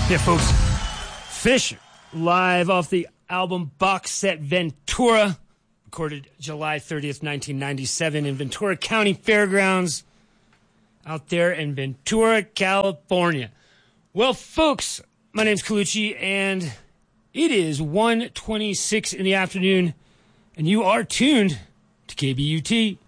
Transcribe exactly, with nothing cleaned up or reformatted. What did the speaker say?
Yeah, folks. Fish live off the album box set Ventura, recorded July thirtieth, nineteen ninety-seven in Ventura County Fairgrounds out there in Ventura, California. Well, folks, my name's Colucci, and it is one twenty-six in the afternoon, and you are tuned to K B U T.